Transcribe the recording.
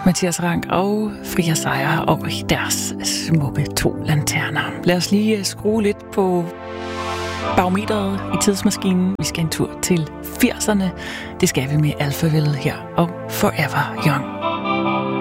Mathias Rank og Fria Sejr og deres smukke 2 lanterner. Lad os lige skrue lidt på barometeret i tidsmaskinen. Vi skal en tur til 80'erne. Det skal vi med Alphaville her og Forever Young.